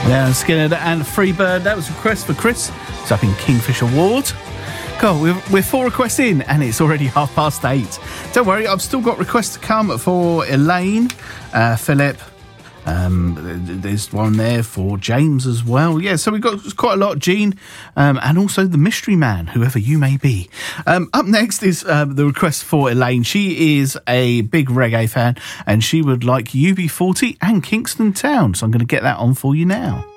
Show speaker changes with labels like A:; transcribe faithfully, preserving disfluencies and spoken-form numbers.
A: Yeah, Skinner and Freebird. That was a request for Chris. It's up in Kingfisher Ward. God, we're, we're four requests in and it's already half past eight. Don't worry, I've still got requests to come for Elaine, uh, Philip. Um, there's one there for James as well. Yeah, so we've got quite a lot. Gene, um, and also the mystery man, whoever you may be. Um, up next is uh, the request for Elaine. She is a big reggae fan and she would like U B forty and Kingston Town. So I'm going to get that on for you now.